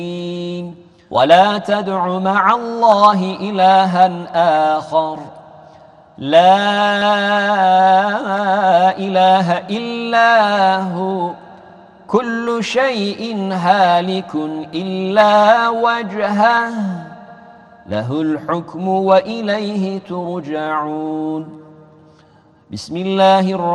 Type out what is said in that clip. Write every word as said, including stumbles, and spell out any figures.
ولا تدع مع الله إلها آخر لا إله إلا هو كل شيء هالك إلا وجهه له الحكم وإليه ترجعون. بسم الله الرحمن